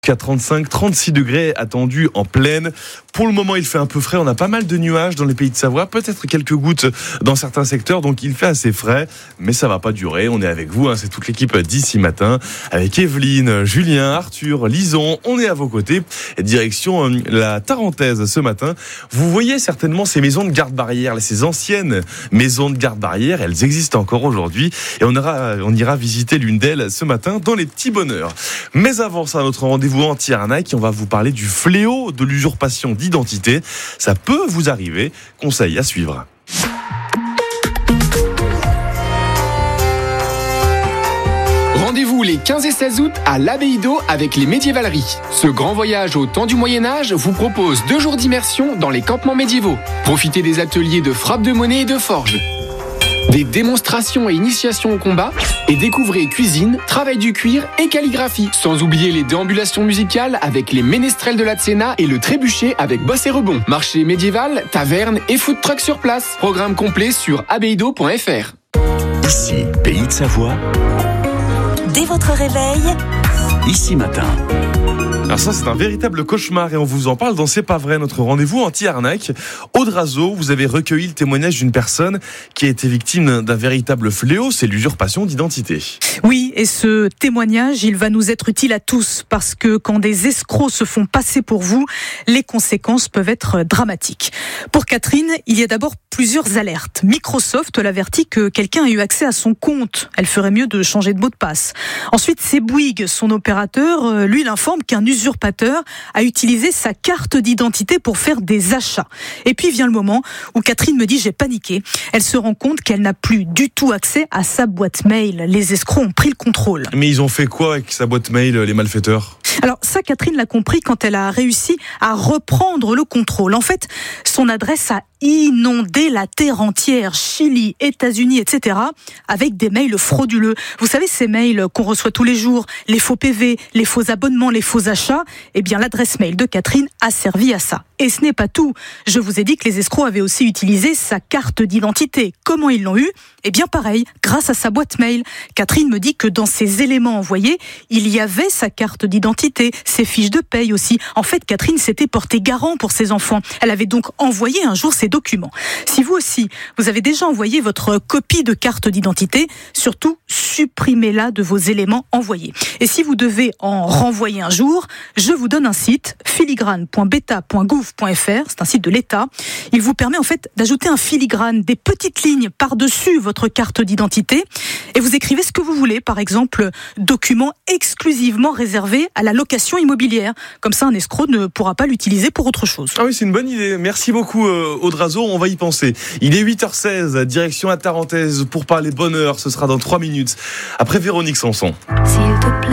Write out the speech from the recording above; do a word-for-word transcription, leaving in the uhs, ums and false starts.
jusqu'à trente-cinq à trente-six degrés attendus en plaine. Pour le moment, il fait un peu frais. On a pas mal de nuages dans les pays de Savoie, peut-être quelques gouttes dans certains secteurs, donc il fait assez frais, mais ça va pas durer. On est avec vous, hein, c'est toute l'équipe d'ici matin, avec Evelyne, Julien, Arthur, Lison. On est à vos côtés. Direction euh, la Tarentaise ce matin. Vous voyez certainement ces maisons de garde-barrière, ces anciennes maisons de garde-barrière. Elles existent encore aujourd'hui, et on ira, on ira visiter l'une d'elles ce matin dans les petits bonheurs. Mais avant ça, notre rendez-vous anti-arnaque, on va vous parler du fléau de l'usurpation d'identité. Ça peut vous arriver. Conseil à suivre. Rendez-vous les quinze et seize août à l'Abbaye d'Eau avec les Médiévaleries. Ce grand voyage au temps du Moyen-Âge vous propose deux jours d'immersion dans les campements médiévaux. Profitez des ateliers de frappe de monnaie et de forge, des démonstrations et initiations au combat, et découvrez cuisine, travail du cuir et calligraphie. Sans oublier les déambulations musicales avec les ménestrels de la Tsena et le trébuchet avec bosse et rebond. Marché médiéval, taverne et food truck sur place. Programme complet sur abbaye d'eau point f r. Ici, Pays de Savoie. Dès votre réveil, Ici matin. Alors ça, c'est un véritable cauchemar et on vous en parle dans C'est pas vrai, notre rendez-vous anti-arnaque. Audrazo, vous avez recueilli le témoignage d'une personne qui a été victime d'un véritable fléau, c'est l'usurpation d'identité. Oui, et ce témoignage, il va nous être utile à tous parce que quand des escrocs se font passer pour vous, les conséquences peuvent être dramatiques. Pour Catherine, il y a d'abord plusieurs alertes. Microsoft l'avertit que quelqu'un a eu accès à son compte. Elle ferait mieux de changer de mot de passe. Ensuite, c'est Bouygues, son opérateur, lui l'informe qu'un usurpateur a utilisé sa carte d'identité pour faire des achats. Et puis vient le moment où Catherine me dit j'ai paniqué. Elle se rend compte qu'elle n'a plus du tout accès à sa boîte mail. Les escrocs ont pris le contrôle. Mais ils ont fait quoi avec sa boîte mail, les malfaiteurs ? Alors ça, Catherine l'a compris quand elle a réussi à reprendre le contrôle. En fait, son adresse a inondé la terre entière, Chili, États-Unis, et cetera, avec des mails frauduleux. Vous savez, ces mails qu'on reçoit tous les jours, les faux P V, les faux abonnements, les faux achats, eh bien l'adresse mail de Catherine a servi à ça. Et ce n'est pas tout. Je vous ai dit que les escrocs avaient aussi utilisé sa carte d'identité. Comment ils l'ont eu ? Eh bien pareil, grâce à sa boîte mail. Catherine me dit que dans ses éléments envoyés, il y avait sa carte d'identité, ses fiches de paye aussi. En fait, Catherine s'était portée garant pour ses enfants. Elle avait donc envoyé un jour ses documents. Si vous aussi, vous avez déjà envoyé votre copie de carte d'identité, surtout supprimez-la de vos éléments envoyés. Et si vous devez en renvoyer un jour, je vous donne un site, filigrane point beta point gouv point f r, c'est un site de l'État. Il vous permet en fait d'ajouter un filigrane, des petites lignes par-dessus votre carte d'identité, et vous écrivez ce que vous voulez, par exemple, document exclusivement réservé à la location immobilière. Comme ça, un escroc ne pourra pas l'utiliser pour autre chose. Ah oui, c'est une bonne idée. Merci beaucoup, euh, Audrazo. On va y penser. Il est huit heures seize, direction la Tarentaise pour parler bonheur. Ce sera dans trois minutes. Après Véronique Sanson. s'il te plaît.